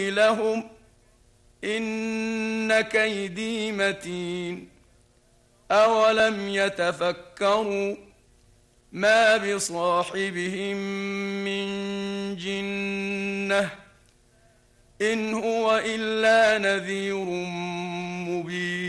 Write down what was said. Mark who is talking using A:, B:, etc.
A: لهم إن كيدي متين أولم يتفكروا ما بصاحبهم من جنة إن هو إلا نذير مبين